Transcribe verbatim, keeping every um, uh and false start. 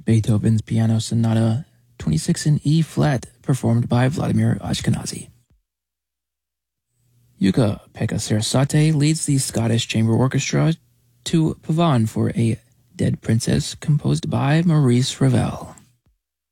Beethoven's Piano Sonata twenty-six in E flat, performed by Vladimir Ashkenazy. Jukka-Pekka Sarasate leads the Scottish Chamber Orchestra to Pavane for a Dead Princess, composed by Maurice Ravel.